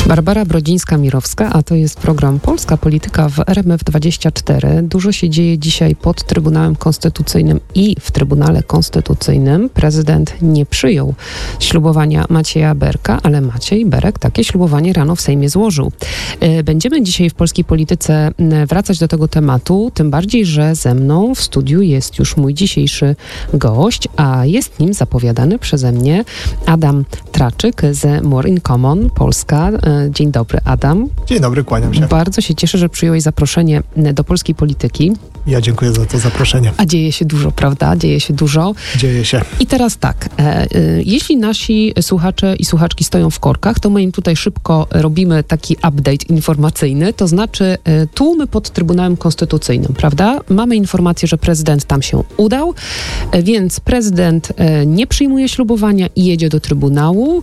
Barbara Brodzińska-Mirowska, a to jest program Polska Polityka w RMF24. Dużo się dzieje dzisiaj pod Trybunałem Konstytucyjnym i w Trybunale Konstytucyjnym. Prezydent nie przyjął ślubowania Macieja Berka, ale Maciej Berek takie ślubowanie rano w Sejmie złożył. Będziemy dzisiaj w Polskiej Polityce wracać do tego tematu, tym bardziej, że ze mną w studiu jest już mój dzisiejszy gość, a jest nim zapowiadany przeze mnie Adam Traczyk z More in Common Polska. Dzień dobry, Adam. Dzień dobry, kłaniam się. Bardzo się cieszę, że przyjąłeś zaproszenie do Polskiej Polityki. Ja dziękuję za to zaproszenie. A dzieje się dużo, prawda? Dzieje się dużo. Dzieje się. I teraz tak, jeśli nasi słuchacze i słuchaczki stoją w korkach, to my im tutaj szybko robimy taki update informacyjny, to znaczy tłumy pod Trybunałem Konstytucyjnym, prawda? Mamy informację, że prezydent tam się udał, więc prezydent nie przyjmuje ślubowania i jedzie do Trybunału.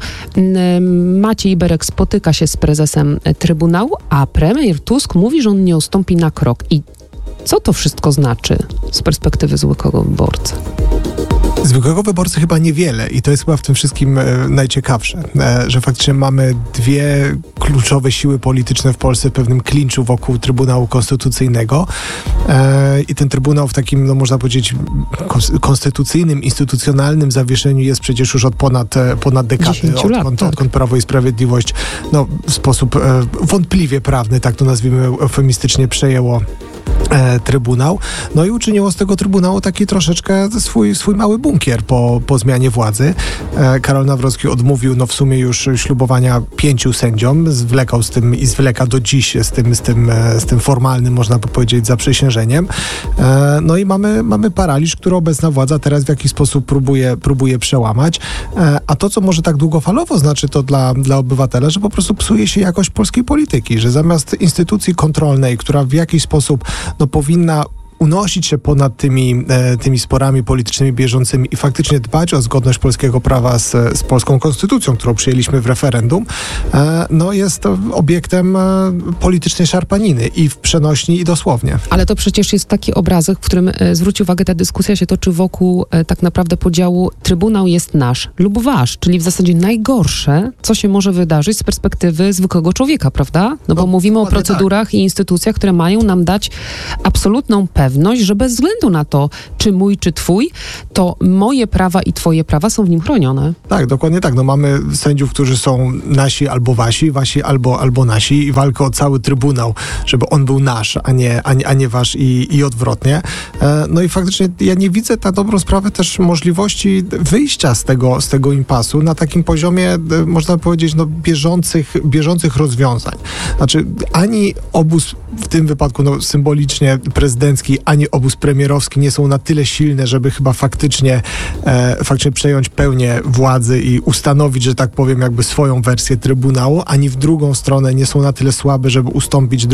Maciej Berek spotyka się z prezesem Trybunału, a premier Tusk mówi, że on nie ustąpi na krok. I co to wszystko znaczy z perspektywy zwykłego wyborcy? Zwykłego wyborcy chyba niewiele i to jest chyba w tym wszystkim najciekawsze, że faktycznie mamy dwie kluczowe siły polityczne w Polsce w pewnym klinczu wokół Trybunału Konstytucyjnego i ten Trybunał w takim, no można powiedzieć, konstytucyjnym, instytucjonalnym zawieszeniu jest przecież już od ponad dekady, odkąd Prawo i Sprawiedliwość w sposób wątpliwie prawny, tak to nazwijmy eufemistycznie, przejęło Trybunał. No i uczyniło z tego Trybunału taki troszeczkę swój mały bunkier po zmianie władzy. Karol Nawrocki odmówił w sumie już ślubowania 5 sędziom, zwlekał z tym i zwleka do dziś z tym formalnym, można by powiedzieć, zaprzysiężeniem. No i mamy paraliż, który obecna władza teraz w jakiś sposób próbuje przełamać. A to, co może tak długofalowo znaczy to dla obywatela, że po prostu psuje się jakość polskiej polityki, że zamiast instytucji kontrolnej, która w jakiś sposób powinna unosić się ponad tymi sporami politycznymi bieżącymi i faktycznie dbać o zgodność polskiego prawa z polską konstytucją, którą przyjęliśmy w referendum, jest obiektem politycznej szarpaniny i w przenośni, i dosłownie. Ale to przecież jest taki obrazek, w którym zwróć uwagę, ta dyskusja się toczy wokół tak naprawdę podziału Trybunał jest nasz lub wasz, czyli w zasadzie najgorsze, co się może wydarzyć z perspektywy zwykłego człowieka, prawda? Bo mówimy o procedurach i instytucjach, które mają nam dać absolutną pewność, że bez względu na to, czy mój, czy twój, to moje prawa i twoje prawa są w nim chronione. Tak, dokładnie tak. Mamy sędziów, którzy są nasi albo wasi albo nasi i walkę o cały Trybunał, żeby on był nasz, a nie wasz i odwrotnie. No i faktycznie ja nie widzę na dobrą sprawę też możliwości wyjścia z tego impasu na takim poziomie, można powiedzieć, bieżących rozwiązań. Znaczy, ani obóz w tym wypadku symbolicznie prezydencki, ani obóz premierowski nie są na tyle silne, żeby chyba faktycznie przejąć pełnię władzy i ustanowić, że tak powiem, jakby swoją wersję Trybunału, ani w drugą stronę nie są na tyle słabe, żeby ustąpić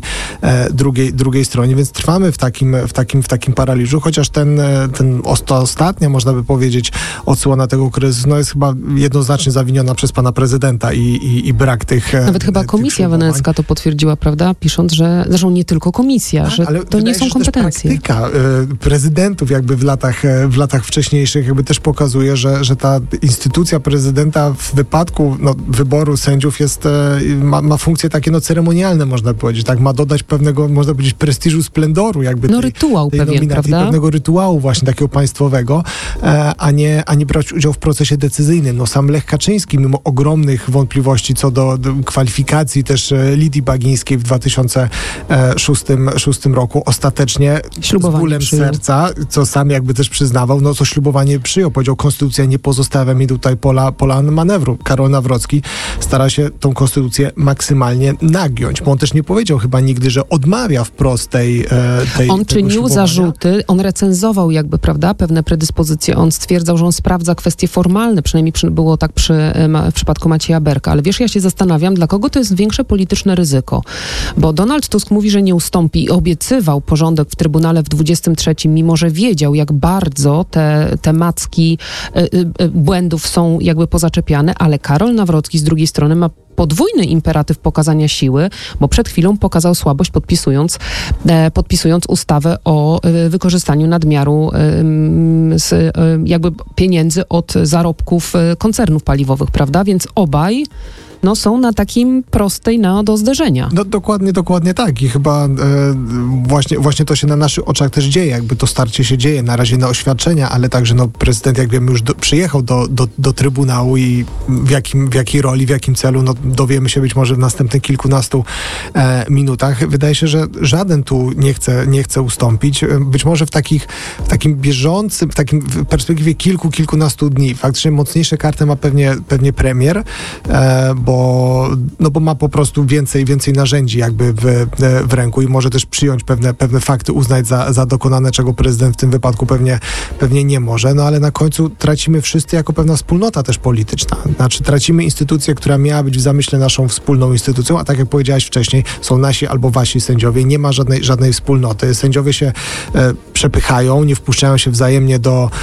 drugiej stronie, więc trwamy w takim paraliżu, chociaż ta ostatnia, można by powiedzieć, odsłona tego kryzysu jest chyba jednoznacznie zawiniona przez pana prezydenta i brak tych... Nawet chyba Komisja Wenecka to potwierdziła, prawda? Pisząc, że zresztą nie tylko komisja, że to nie są kompetencje. Praktyka prezydentów jakby w latach wcześniejszych jakby też pokazuje, że ta instytucja prezydenta w wypadku wyboru sędziów ma funkcje takie ceremonialne, można powiedzieć, tak, ma dodać pewnego, można powiedzieć, prestiżu, splendoru jakby rytuał tej pewien, nominacji, prawda? Pewnego rytuału właśnie takiego państwowego, a nie brać udziału w procesie decyzyjnym. Sam Lech Kaczyński, mimo ogromnych wątpliwości co do kwalifikacji też Lidii Bagińskiej w 2006 roku, ostatecznie z bólem serca, co sam jakby też przyznawał, to ślubowanie przyjął. Powiedział, konstytucja nie pozostawia mi tutaj pola manewru. Karol Nawrocki stara się tą konstytucję maksymalnie nagiąć, bo on też nie powiedział chyba nigdy, że odmawia wprost tej On czynił zarzuty, on recenzował jakby, prawda, pewne predyspozycje. On stwierdzał, że on sprawdza kwestie formalne, przynajmniej było tak w przypadku Macieja Berka. Ale wiesz, ja się zastanawiam, dla kogo to jest większe polityczne ryzyko. Bo Donald Tusk mówi, że nie ustąpi i obiecywał porządek w Trybunale w 23, mimo że wiedział, jak bardzo te macki błędów są jakby pozaczepiane, ale Karol Nawrocki z drugiej strony ma podwójny imperatyw pokazania siły, bo przed chwilą pokazał słabość, podpisując ustawę o wykorzystaniu nadmiaru jakby pieniędzy od zarobków koncernów paliwowych, prawda? Więc obaj no, są na takim prostej do zderzenia. No dokładnie tak i chyba właśnie to się na naszych oczach też dzieje, jakby to starcie się dzieje na razie na oświadczenia, ale także prezydent, jak wiemy, już przyjechał do Trybunału i w jakiej roli, w jakim celu, no dowiemy się być może w następnych kilkunastu minutach. Wydaje się, że żaden tu nie chce ustąpić. Być może w takim bieżącym, w perspektywie kilkunastu dni. Faktycznie mocniejsze karty ma pewnie premier, bo ma po prostu więcej narzędzi jakby w ręku i może też przyjąć pewne fakty, uznać za dokonane, czego prezydent w tym wypadku pewnie nie może, no ale na końcu tracimy wszyscy jako pewna wspólnota też polityczna. Znaczy tracimy instytucję, która miała być w zamyśle naszą wspólną instytucją, a tak jak powiedziałaś wcześniej, są nasi albo wasi sędziowie, nie ma żadnej wspólnoty. Sędziowie się przepychają, nie wpuszczają się wzajemnie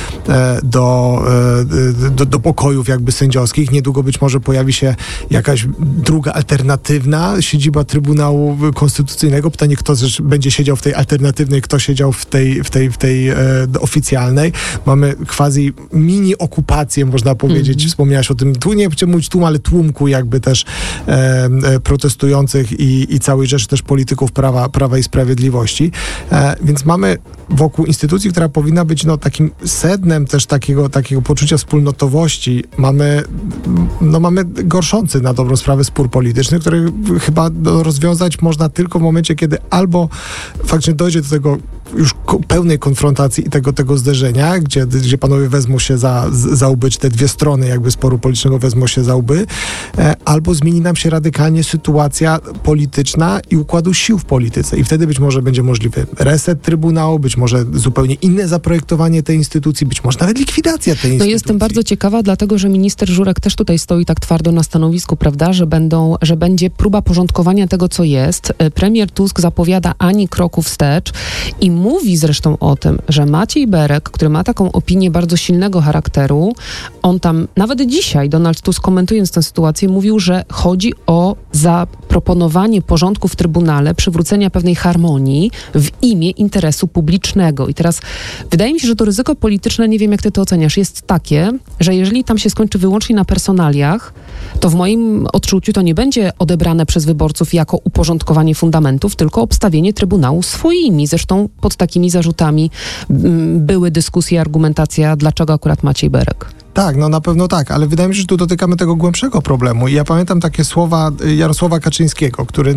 do pokojów jakby sędziowskich. Niedługo być może pojawi się jakaś druga, alternatywna siedziba Trybunału Konstytucyjnego. Pytanie, kto też będzie siedział w tej alternatywnej, kto siedział w tej oficjalnej. Mamy quasi mini okupację, można powiedzieć. Wspomniałaś o tym, tu nie chcę mówić tłum, ale tłumku jakby też protestujących i całej rzeszy też polityków Prawa i Sprawiedliwości. Więc mamy wokół instytucji, która powinna być takim sednem też takiego poczucia wspólnotowości, mamy gorszący na dobrą sprawę spór polityczny, który chyba rozwiązać można tylko w momencie, kiedy albo faktycznie dojdzie do tego już pełnej konfrontacji i tego zderzenia, gdzie panowie wezmą się za łby, czy te dwie strony jakby sporu politycznego wezmą się za łby, albo zmieni nam się radykalnie sytuacja polityczna i układu sił w polityce. I wtedy być może będzie możliwy reset Trybunału, być może zupełnie inne zaprojektowanie tej instytucji, być może nawet likwidacja tej instytucji. No jestem bardzo ciekawa, dlatego że minister Żurek też tutaj stoi tak twardo na stanowisku, prawda, że będzie próba porządkowania tego, co jest. Premier Tusk zapowiada ani kroku wstecz i mówi zresztą o tym, że Maciej Berek, który ma taką opinię bardzo silnego charakteru, on tam, nawet dzisiaj Donald Tusk komentując tę sytuację, mówił, że chodzi o zaproponowanie porządku w Trybunale, przywrócenia pewnej harmonii w imię interesu publicznego. I teraz wydaje mi się, że to ryzyko polityczne, nie wiem jak ty to oceniasz, jest takie, że jeżeli tam się skończy wyłącznie na personaliach, to w moim odczuciu to nie będzie odebrane przez wyborców jako uporządkowanie fundamentów, tylko obstawienie Trybunału swoimi. Zresztą pod takimi zarzutami były dyskusje, argumentacja, dlaczego akurat Maciej Berek. Tak, no na pewno tak, ale wydaje mi się, że tu dotykamy tego głębszego problemu. I ja pamiętam takie słowa Jarosława Kaczyńskiego, który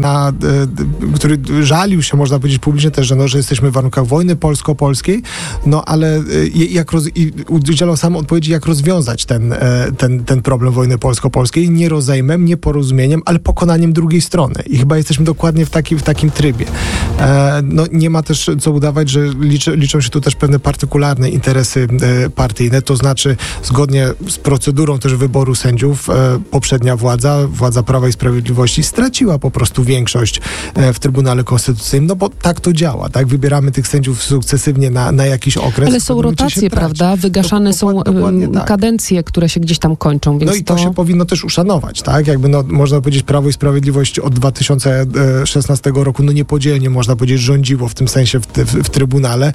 żalił się, można powiedzieć publicznie też, że jesteśmy w warunkach wojny polsko-polskiej, no ale udzielał sam odpowiedzi, jak rozwiązać ten problem wojny polsko-polskiej nierozejmem, nieporozumieniem, ale pokonaniem drugiej strony. I chyba jesteśmy dokładnie w takim trybie. Nie ma też co udawać, że liczą się tu też pewne partykularne interesy partyjne, to znaczy zgodnie z procedurą też wyboru sędziów poprzednia władza Prawa i Sprawiedliwości straciła po prostu większość w Trybunale Konstytucyjnym, no bo tak to działa, tak? Wybieramy tych sędziów sukcesywnie na jakiś okres. Ale są rotacje, prawda? Wygaszane są kadencje, które się gdzieś tam kończą. Więc no i to się powinno też uszanować, tak? Jakby można powiedzieć, Prawo i Sprawiedliwość od 2016 roku niepodzielnie, można powiedzieć, rządziło w tym sensie w Trybunale.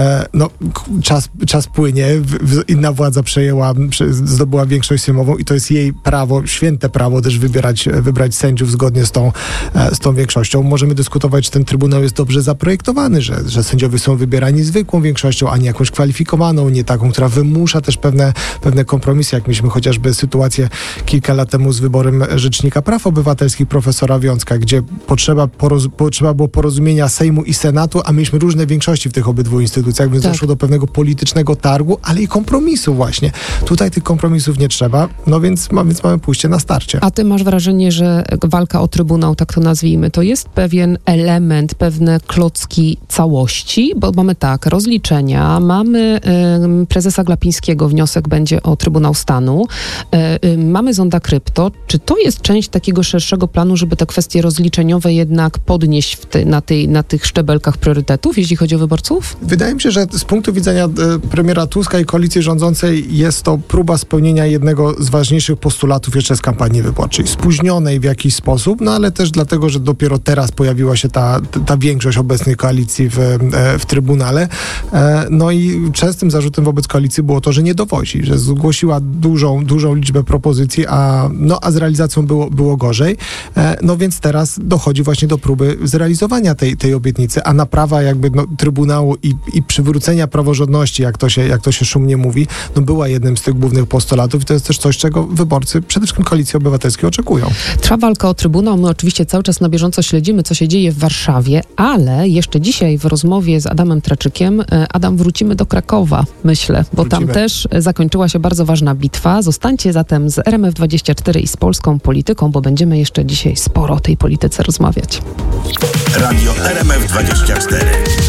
Czas płynie, inna władza zdobyła większość sejmową i to jest jej prawo, święte prawo też wybrać sędziów zgodnie z tą większością. Możemy dyskutować, czy ten Trybunał jest dobrze zaprojektowany, że sędziowie są wybierani zwykłą większością, a nie jakąś kwalifikowaną, nie taką, która wymusza też pewne kompromisy, jak mieliśmy chociażby sytuację kilka lat temu z wyborem Rzecznika Praw Obywatelskich profesora Wiącka, gdzie potrzeba było porozumienia Sejmu i Senatu, a mieliśmy różne większości w tych obydwu instytucjach, więc doszło do pewnego politycznego targu, ale i kompromisu właśnie. Tutaj tych kompromisów nie trzeba, więc mamy pójście na starcie. A ty masz wrażenie, że walka o Trybunał, tak to nazwijmy, to jest pewien element, pewne klocki całości, bo mamy rozliczenia, mamy prezesa Glapińskiego, wniosek będzie o Trybunał Stanu, mamy zonda krypto. Czy to jest część takiego szerszego planu, żeby te kwestie rozliczeniowe jednak podnieść na tych szczebelkach priorytetów, jeśli chodzi o wyborców? Wydaje mi się, że z punktu widzenia premiera Tuska i koalicji rządzącej jest to próba spełnienia jednego z ważniejszych postulatów jeszcze z kampanii wyborczej. Spóźnionej w jakiś sposób, no ale też dlatego, że dopiero teraz pojawiła się ta większość obecnej koalicji w Trybunale. No i częstym zarzutem wobec koalicji było to, że nie dowozi, że zgłosiła dużą liczbę propozycji, a z realizacją było gorzej. No więc teraz dochodzi właśnie do próby zrealizowania tej obietnicy, a naprawa jakby Trybunału i przywrócenia praworządności, jak to się szumnie mówi, była jednym z tych głównych postulatów i to jest też coś, czego wyborcy, przede wszystkim Koalicji Obywatelskiej, oczekują. Trwa walka o Trybunał. My oczywiście cały czas na bieżąco śledzimy, co się dzieje w Warszawie, ale jeszcze dzisiaj w rozmowie z Adamem Treczykiem, Adam, wrócimy do Krakowa, myślę, bo tam też zakończyła się bardzo ważna bitwa. Zostańcie zatem z RMF24 i z polską polityką, bo będziemy jeszcze dzisiaj sporo o tej polityce rozmawiać. Radio RMF24.